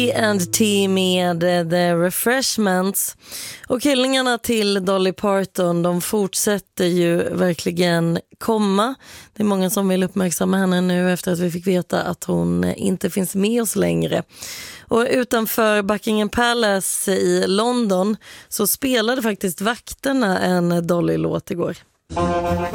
and T med The Refreshments. Och hyllningarna till Dolly Parton, de fortsätter ju verkligen komma. Det är många som vill uppmärksamma henne nu efter att vi fick veta att hon inte finns med oss längre. Och utanför Buckingham Palace i London så spelade faktiskt vakterna en Dolly-låt igår.